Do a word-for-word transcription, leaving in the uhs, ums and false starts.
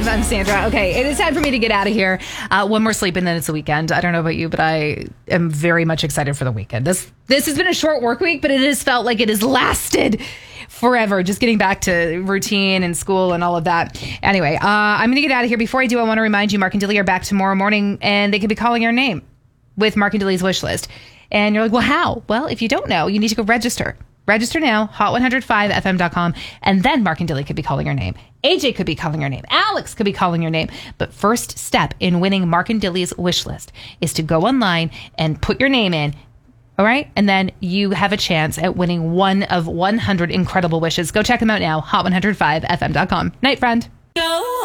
five. I'm Sandra. Okay, it is time for me to get out of here. Uh, one more sleep and then it's the weekend. I don't know about you, but I am very much excited for the weekend. This this has been a short work week, but it has felt like it has lasted forever. Just getting back to routine and school and all of that. Anyway, uh, I'm going to get out of here. Before I do, I want to remind you, Mark and Dilly are back tomorrow morning, and they could be calling your name with Mark and Dilly's wish list. And you're like, well, how? Well, if you don't know, you need to go register. Register now, hot one hundred five f m dot com, and then Mark and Dilly could be calling your name. A J could be calling your name. Alex could be calling your name. But first step in winning Mark and Dilly's wish list is to go online and put your name in. All right? And then you have a chance at winning one of one hundred incredible wishes. Go check them out now, hot one hundred five f m dot com. Night, friend. Go.